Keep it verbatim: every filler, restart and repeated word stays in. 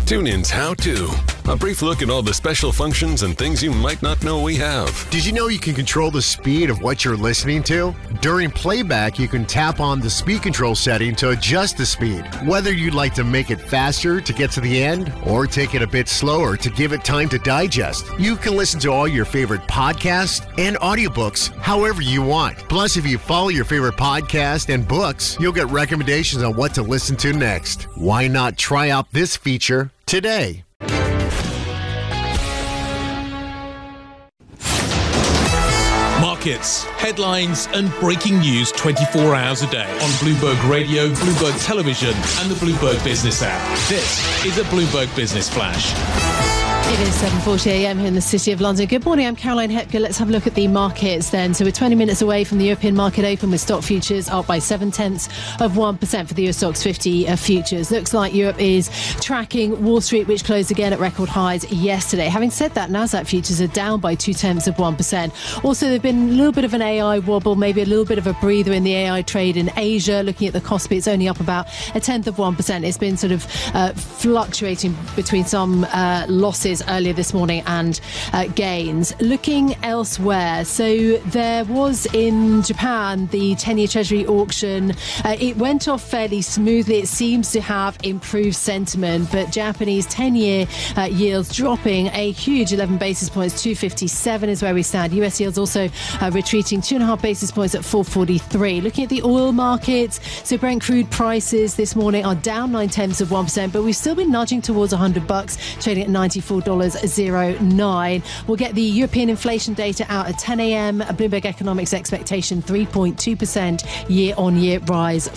TuneIn's How To. A brief look at all the special functions and things you might not know we have. Did you know you can control the speed of what you're listening to? During playback, you can tap on the speed control setting to adjust the speed. Whether you'd like to make it faster to get to the end or take it a bit slower to give it time to digest, you can listen to all your favorite podcasts and audiobooks however you want. Plus, if you follow your favorite podcast and books, you'll get recommendations on what to listen to next. Why not try out this feature today? Markets, headlines and breaking news twenty-four hours a day on Bloomberg Radio, Bloomberg Television and the Bloomberg Business app. This is a Bloomberg Business Flash. It is seven forty a m here in the City of London. Good morning, I'm Caroline Hepker. Let's have a look at the markets then. So we're twenty minutes away from the European market open with stock futures up by seven tenths of one percent for the Euro Stoxx fifty uh, futures. Looks like Europe is tracking Wall Street, which closed again at record highs yesterday. Having said that, Nasdaq futures are down by two tenths of one percent. Also, there's been a little bit of an A I wobble, maybe a little bit of a breather in the A I trade in Asia. Looking at the Kospi, it's only up about a tenth of one percent. It's been sort of uh, fluctuating between some uh, losses earlier this morning and uh, gains. Looking elsewhere, so there was in Japan the ten-year Treasury auction. Uh, it went off fairly smoothly. It seems to have improved sentiment, but Japanese ten-year uh, yields dropping a huge eleven basis points. two fifty-seven is where we stand. U S yields also uh, retreating two and a half basis points at four forty-three. Looking at the oil markets, so Brent crude prices this morning are down nine tenths of one percent, but we've still been nudging towards one hundred bucks, trading at ninety-four dollars and nine. We'll get the European inflation data out at ten a m. Bloomberg Economics expectation three point two percent year-on-year rise